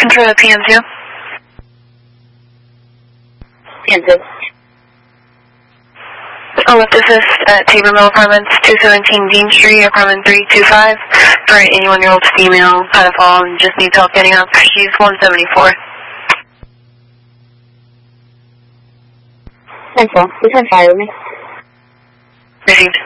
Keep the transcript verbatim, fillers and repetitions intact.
Control the P M two. P M two. I'll lift assist at Tabor Mill Apartments, two seventeen Dean Street, apartment three two five, for an eighty-one-year-old female, had a fall and just needs help getting up. She's one seventy-four. Central, return fire with me. Received.